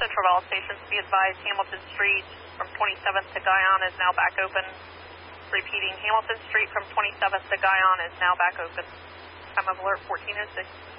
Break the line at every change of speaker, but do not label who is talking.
Central Valley stations, be advised Hamilton Street from 27th to Guyon is now back open. Repeating, Hamilton Street from 27th to Guyon is now back open. Time of alert 14:06.